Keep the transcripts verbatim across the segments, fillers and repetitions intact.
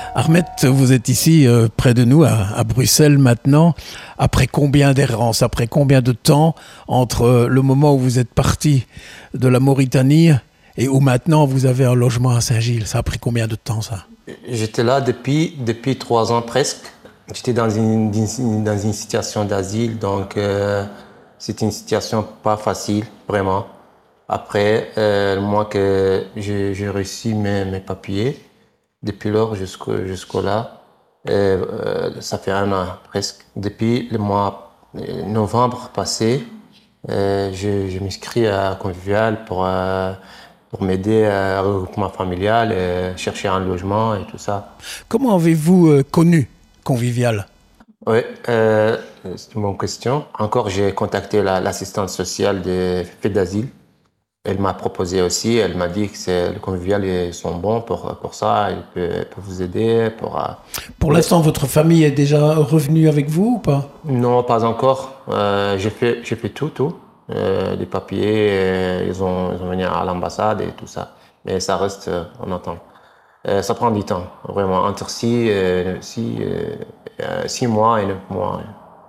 Ahmed, vous êtes ici euh, près de nous, à, à Bruxelles maintenant. Après combien d'errances, après combien de temps entre euh, le moment où vous êtes parti de la Mauritanie et où maintenant vous avez un logement à Saint-Gilles? Ça a pris combien de temps, ça? J'étais là depuis, depuis trois ans presque. J'étais dans une, dans une situation d'asile, donc euh, c'était une situation pas facile, vraiment. Après, euh, le mois que j'ai, j'ai reçu mes, mes papiers, depuis lors jusqu'au, jusqu'au là, euh, euh, ça fait un an presque. Depuis le mois euh, novembre passé, euh, je, je m'inscris à Convivial pour, euh, pour m'aider à regroupement familial, euh, chercher un logement et tout ça. Comment avez-vous euh, connu Convivial? Oui, euh, c'est une bonne question. Encore, j'ai contacté la, l'assistante sociale des faits d'asile. Elle m'a proposé aussi, elle m'a dit que c'est, le Convivial, ils sont bons pour, pour ça, ils peuvent, peuvent vous aider. Pour, euh... Pour l'instant, votre famille est déjà revenue avec vous ou pas? Non, pas encore. Euh, j'ai fait, j'ai fait tout, tout. Euh, les papiers, euh, ils, ont, ils ont venu à l'ambassade et tout ça. Mais ça reste euh, en attente. Euh, ça prend du temps, vraiment, entre six, euh, six, euh, six mois et neuf mois.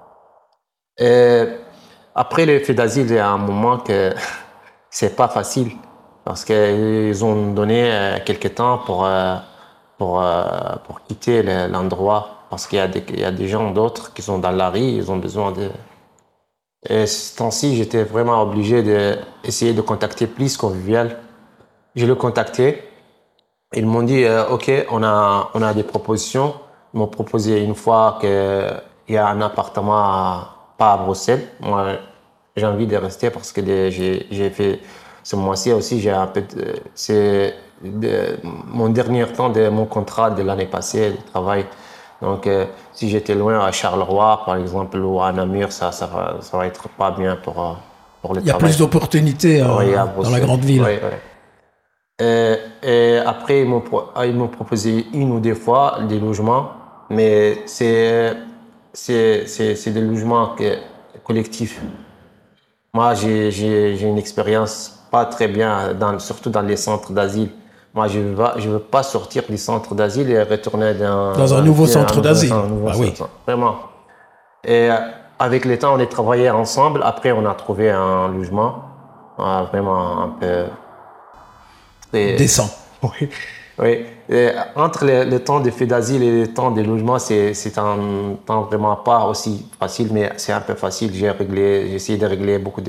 Et après les faits d'asile, il y a un moment que c'est pas facile parce qu'ils ont donné euh, quelques temps pour, euh, pour, euh, pour quitter le, l'endroit parce qu'il y a des, il y a des gens d'autres qui sont dans la rue, ils ont besoin de... Et ce temps-ci, j'étais vraiment obligé d'essayer de contacter Plus Convivial. Je l'ai contacté. Ils m'ont dit, euh, OK, on a, on a des propositions. Ils m'ont proposé une fois qu'il y a un appartement à, pas à Bruxelles. Moi, j'ai envie de rester parce que de, j'ai, j'ai fait ce mois-ci aussi, j'ai un peu de, c'est de, mon dernier temps de mon contrat de l'année passée de travail. Donc, euh, si j'étais loin à Charleroi, par exemple, ou à Namur, ça, ça, va, ça va être pas bien pour, pour le travail. Il y a travail. Plus d'opportunités euh, oui, dans la grande ville. Oui, oui. Et, et après, ils m'ont, ils m'ont proposé une ou deux fois des logements, mais c'est, c'est, c'est, c'est des logements que, collectifs. Moi, j'ai, j'ai, j'ai une expérience pas très bien, dans, surtout dans les centres d'asile. Moi, je ne veux, je veux pas sortir du centre d'asile et retourner dans, dans un nouveau centre un, d'asile. Un nouveau bah centre, oui. Vraiment. Et avec le temps, on a travaillé ensemble. Après, on a trouvé un logement vraiment un peu... Et, décent. Oui, oui. Et entre le, le temps des faits d'asile et le temps des logements, c'est, c'est un temps vraiment pas aussi facile, mais c'est un peu facile. J'ai réglé, j'ai essayé de régler beaucoup de